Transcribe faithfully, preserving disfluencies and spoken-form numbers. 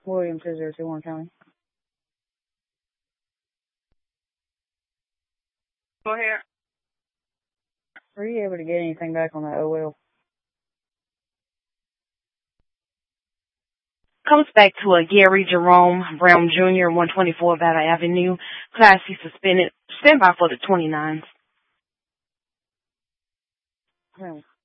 Williams, two zero two one County. Go ahead. Were you able to get anything back on that O L? Comes back to a Gary Jerome Brown Junior, one twenty-four Valley Avenue. Class C suspended. Stand by for the twenty-nines. Hmm.